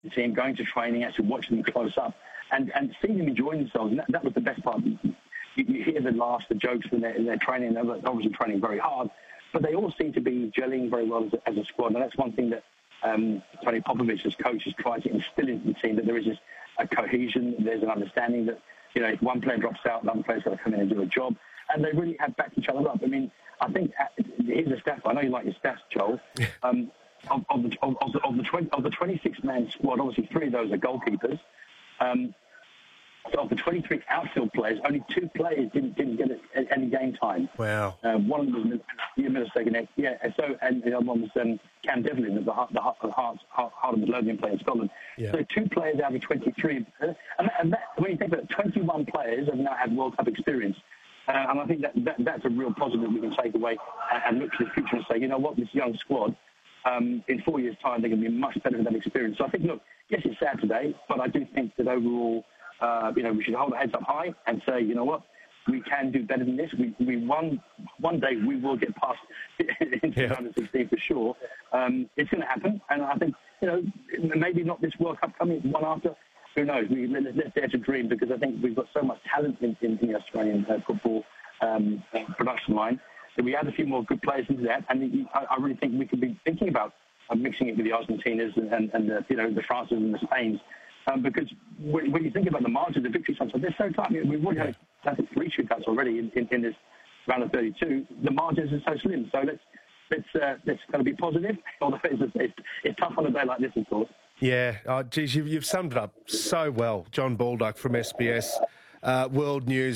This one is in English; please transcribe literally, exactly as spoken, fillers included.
the team, going to training, actually watching them close up, and, and seeing them enjoying themselves. And that, that was the best part. You, you hear the laughs, the jokes in their, in their training. They're obviously training very hard, but they all seem to be gelling very well as a, as a squad. And that's one thing that um, Tony Popovich, as coach, has tried to instill into the team, that there is this a cohesion, there's an understanding that, you know, if one player drops out, another player's got to come in and do a job. And they really have backed each other up. I mean, I think, uh, here's a stat. I know you like your stats, Joel. Um, of, of, the, of, of, the, of, the twenty, of the twenty-six man squad, obviously three of those are goalkeepers. Um, so of the twenty-three outfield players, only two players didn't didn't get any game time. Wow. Uh, one of them was Middlesex, yeah. So and the other one was um, Cam Devlin, the heart, the heart, heart, heart of Midlothian player in Scotland. Yeah. So two players out of twenty-three, and, and that, when you think about it, twenty-one players have now had World Cup experience. Uh, and I think that, that that's a real positive we can take away and, and look to the future and say, you know what, this young squad, um, in four years' time, they're going to be much better than that experience. So I think, look, yes, it's sad today, but I do think that overall, uh, you know, we should hold our heads up high and say, you know what, we can do better than this. We, we won, one day we will get past in two thousand sixteen for sure. Um, it's going to happen, and I think, you know, maybe not this World Cup coming, one after. Who knows? We, let's, let's dare to dream, because I think we've got so much talent in, in, in the Australian uh, football um, production line that we add a few more good players into that, and I, I really think we could be thinking about uh, mixing it with the Argentinas and, and, and the, you know, the Frances and the Spains, um, because when, when you think about the margin, the victory sometimes they're so tight. I mean, we've already had I think three shootouts already in, in, in this round of thirty-two. The margins are so slim, so let's let's uh, let's kind of be positive. Although it's, it's, it's tough on a day like this, of course. Yeah, oh, geez, you've, you've summed it up so well. John Baldock from S B S uh, World News.